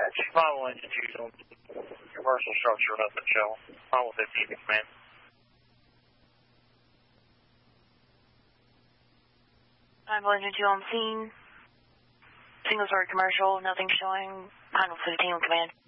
Final engine use on commercial structure, nothing showing. Final 15, command. Final engine 2 on scene. Single story commercial, nothing showing. Final 15 on command.